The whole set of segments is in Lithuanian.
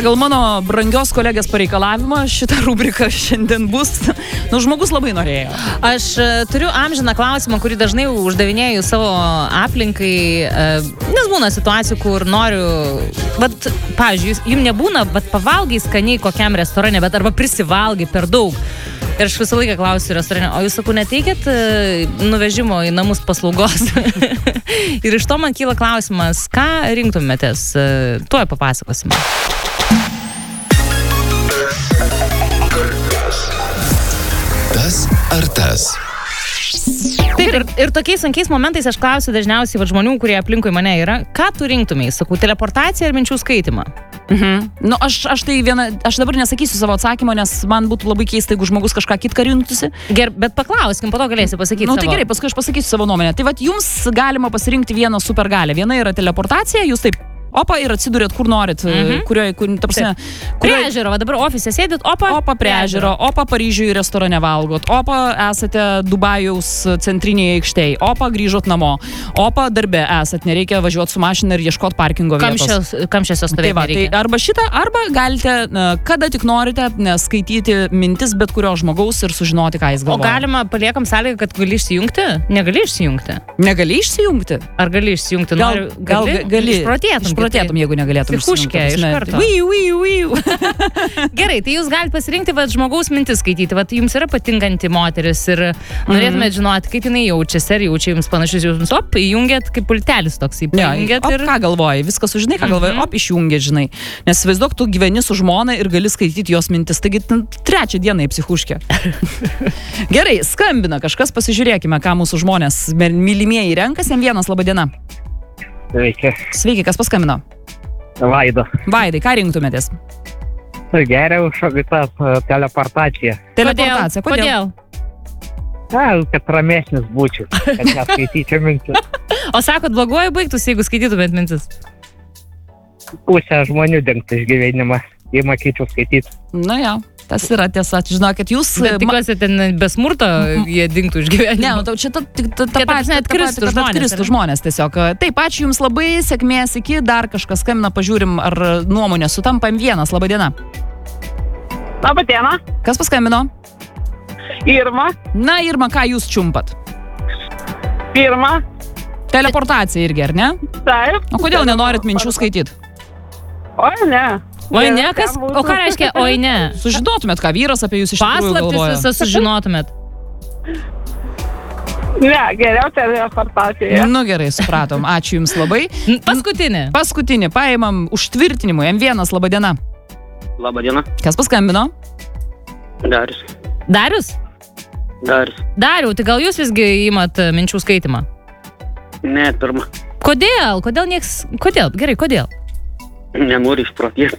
Pagal mano brangios kolegės pareikalavimą šitą rubriką šiandien bus. Žmogus labai norėjo. Aš turiu amžiną klausimą, kurį dažnai uždavinėju savo aplinkai, nes būna situacijų, kur noriu, bet, pavyzdžiui, jums nebūna, bet pavalgai skaniai kokiam restorane, bet arba prisivalgai per daug. Ir aš visą laiką klausiu restorane, o jūs, sakau, neteikėt nuvežimo į namus paslaugos? Ir iš to man kyla klausimas, ką rinktumėtės? Tuoj papasakosime. Tas ar tas? Taip, ir tokiais sunkiais momentais aš klausiu dažniausiai žmonių, kurie aplinkui mane yra, ką tu rinktumai? Sakau, teleportaciją ar minčių skaitimą? Aš dabar nesakysiu savo atsakymo, nes man būtų labai keista, jeigu žmogus kažką kitką rinktųsi. Bet paklauskim, po to galėsi pasakyti savo. Tai gerai, paskui aš pasakysiu savo nuomonę. Tai jums galima pasirinkti vieną supergalę. Viena yra teleportacija, jūs taip opa ir atsidurėt kur norit, prie ežero, va dabar ofise sėdit, opa prie ežero, opa Paryžiuje restorane valgot, opa esate Dubajaus centrinėje aikštėje, opa grįžot namo, opa darbe esat, nereikia važiuoti su mašina ir ieškoti parkingo vietos. Kamščiose stovėti nereikia. Tai arba šitą, arba galite, kada tik norite, skaityti mintis bet kurio žmogaus ir sužinoti, ką jis galvoja. O galima, paliekam sąlygą, kad gali išsijungti? Negali išsijungti? Negali išsijungti? Ar gali išsijungti? Gali. Išprotėtum, jeigu negalėtum išsijungti. Iš karto. Gerai, tai jūs galite pasirinkti žmogaus mintis skaityti. Jums yra patinkanti moteris ir norėtumėte žinoti, kaip jinai jaučiasi, ar jaučia jums panašius jausmus. Įjungėt kaip pultelis toks. Ką galvoji, viską sužinai, ką galvoji, išjungėt, žinai. Nes vaizduok, tu gyveni su žmona ir gali skaityti jos mintis. Taigi trečią dieną į psichuškę. Gerai, skambina kažkas, pasižiūrėkime, ką mūsų žmonės mylimieji renkasi. M1, laba diena. Sveiki, kas paskambino? Vaido. Vaidai, ką rinktumėtės? Geriau šokita teleportacija. Teleportacija, kodėl? Kad ramesnis būčiau, kad neskaityčiau mintis. O sakot, bloguoju baigtųsi, jeigu skaitytumėt mintis? Pusę žmonių dengtų iš gyvenimą, jei makyčiau skaityti. Na jo. Tas yra tiesa, žinokit, jūs... Bet tikiuosi, ten be smurto jie dingtų iš gyvenimo. Ne, čia atkristų žmonės tiesiog. Taip, ačiū jums labai, sėkmės iki, dar kažkas skambina, pažiūrim, ar nuomonė sutampa. M1, laba diena. Labą dieną. Kas paskambino? Irma. Na, Irma, ką jūs čiumpat? Pirma. Teleportacija irgi, ar ne? Taip. O kodėl nenorit minčių skaityti? Oi, ne. Oi, ne, kas? O ką reiškia, oi, ne? Sužinotumėt, ką vyras apie jūs iš tikrųjų galvoja. Paslaptis visą sužinotumėt. Ne, geriau teleportacija. Nu gerai, supratom. Ačiū jums labai. Paskutinį, paimam užtvirtinimui. M1, laba diena. Labą dieną. Kas paskambino? Darius. Darius? Dariau, tai gal jūs visgi imat minčių skaitimą? Ne, pirma. Kodėl? Kodėl? Gerai, kodėl? Nenoriu išprotėti.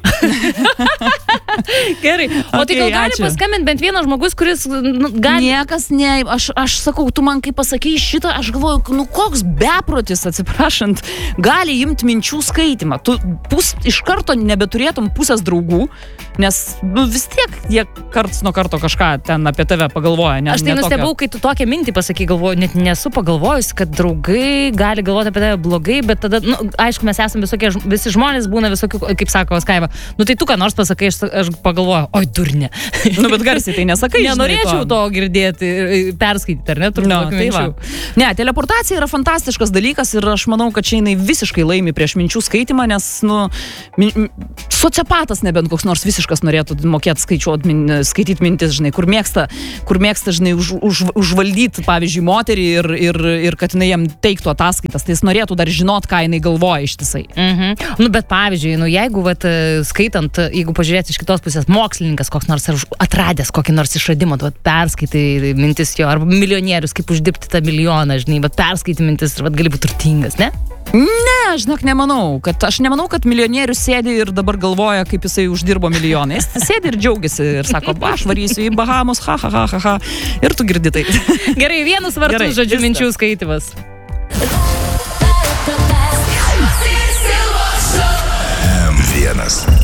Gerai. O tai gal gali paskambinti bent vienas žmogus, kuris gali... Niekas ne... Aš sakau, tu man kai pasakei šitą, aš galvoju, koks beprotis, atsiprašant, gali imti minčių skaitimą. Tu iš karto nebeturėtum pusės draugų, nes vis tiek jie karts nuo karto kažką ten apie tave pagalvoja. Aš tai nustebau, kai tu tokią mintį pasakai, galvoju, net nesu pagalvojus, kad draugai gali galvoti apie tave blogai, bet tada, aišku, mes esame visi žmonės, būna visokių, kaip sako Skaiva, tai tu ką nors pasakai, aš pagalvoju, oi, durne. Bet garsiai tai nesakai. Nenorėčiau to girdėti, perskaityti, ar ne? Ne, teleportacija yra fantastiškas dalykas ir aš manau, kad čia jinai visiškai laimi prieš minčių skaitimą, nes, sociopatas nebent koks nors visiškas norėtų mokėti skaityti mintis, žinai, kur mėgsta, žinai, užvaldyti, pavyzdžiui, moterį ir kad jinai jam teiktų ataskaitas, tai jis norėtų dar žinot, ką jinai galvoja ištisai. Bet pavyzdžiui, jeigu skaitant, jeigu pažiūrėti iš kitos pusės, mokslininkas koks nors atradęs kokį nors išradimą, perskaitai mintis jo, arba milijonierius, kaip uždirbti tą milijoną, žinai, bet perskaitai mintis ir gali būti turtingas, ne? Ne, žinok, aš nemanau, kad milijonierius sėdi ir dabar galvoja, kaip jisai uždirbo milijoną. Jis sėdi ir džiaugiasi ir sako, aš varysiu į Bahamus, ha. Ir tu girdi tai. Gerai, vienas vartus, žodžiu, minčių skaitimas. M1.